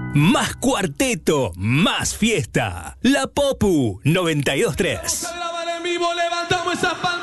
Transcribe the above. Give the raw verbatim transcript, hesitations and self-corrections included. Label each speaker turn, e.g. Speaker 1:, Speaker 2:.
Speaker 1: Más cuarteto, más fiesta. La Popu noventa y dos tres.
Speaker 2: Vamos a grabar en vivo, levantamos esa pan.